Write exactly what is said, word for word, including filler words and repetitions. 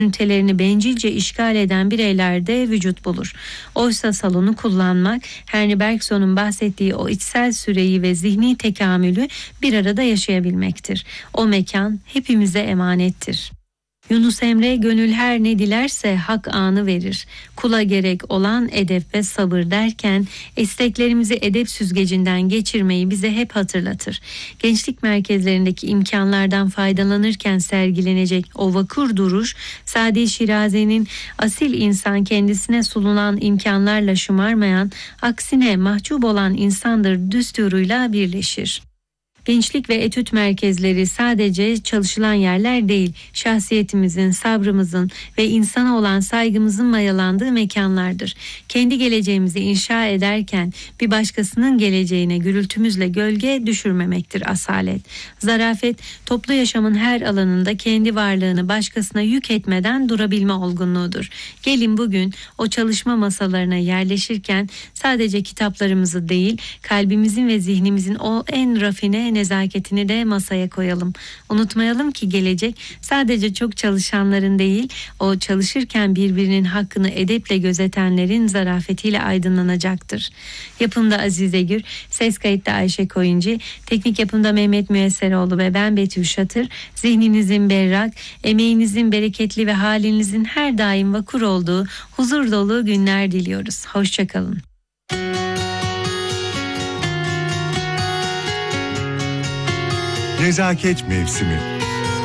ünitelerini bencilce işgal eden bireylerde vücut bulur. Oysa salonu kullanmak, Henri Bergson'un bahsettiği o içsel süreyi ve zihni tekamülü bir arada yaşayabilmektir. O mekan hepimize emanettir. Yunus Emre, gönül her ne dilerse hak anı verir. Kula gerek olan edep ve sabır derken isteklerimizi edep süzgecinden geçirmeyi bize hep hatırlatır. Gençlik merkezlerindeki imkanlardan faydalanırken sergilenecek o vakur duruş, Sadi Şirazi'nin asil insan kendisine sunulan imkanlarla şımarmayan, aksine mahcup olan insandır düsturuyla birleşir. Gençlik ve etüt merkezleri sadece çalışılan yerler değil, şahsiyetimizin, sabrımızın ve insana olan saygımızın mayalandığı mekanlardır. Kendi geleceğimizi inşa ederken bir başkasının geleceğine gürültümüzle gölge düşürmemektir asalet. Zarafet, toplu yaşamın her alanında kendi varlığını başkasına yük etmeden durabilme olgunluğudur. Gelin bugün o çalışma masalarına yerleşirken sadece kitaplarımızı değil, kalbimizin ve zihnimizin o en rafine nezaketini de masaya koyalım. Unutmayalım ki gelecek sadece çok çalışanların değil, o çalışırken birbirinin hakkını edeple gözetenlerin zarafetiyle aydınlanacaktır. Yapımda Azize Gür, ses kayıtta Ayşe Koyuncu, teknik yapımda Mehmet Müesseroğlu ve ben Betül Şatır. Zihninizin berrak, emeğinizin bereketli ve halinizin her daim vakur olduğu huzur dolu günler diliyoruz. Hoşçakalın. Nezaket mevsimi.